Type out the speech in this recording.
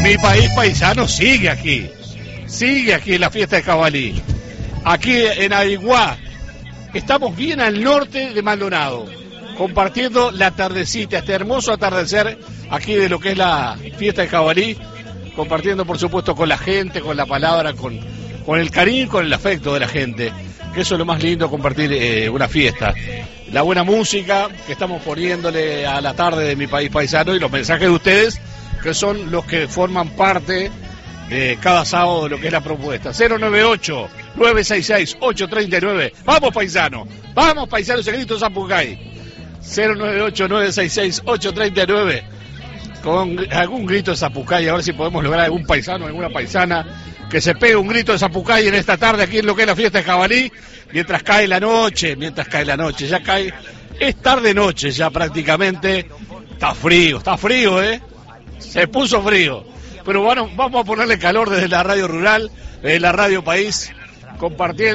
Mi país paisano sigue aquí la fiesta de Jabalí, aquí en Aiguá. Estamos bien al norte de Maldonado, compartiendo la tardecita, este hermoso atardecer aquí de lo que es la fiesta de Jabalí, compartiendo por supuesto con la gente, con la palabra, con el cariño y con el afecto de la gente, que eso es lo más lindo, compartir una fiesta. La buena música que estamos poniéndole a la tarde de Mi País Paisano y los mensajes de ustedes, que son los que forman parte de cada sábado de lo que es la propuesta. 098-966-839. Vamos paisano, ese grito Zapucay. 098-966-839. Con algún grito de Zapucay, a ver si podemos lograr algún paisano, alguna paisana que se pegue un grito de Zapucay en esta tarde aquí en lo que es la fiesta de Jabalí, mientras cae la noche, ya cae, es tarde-noche ya prácticamente. Está frío, se puso frío, pero bueno, vamos a ponerle calor desde la radio rural, desde la Radio País, compartiendo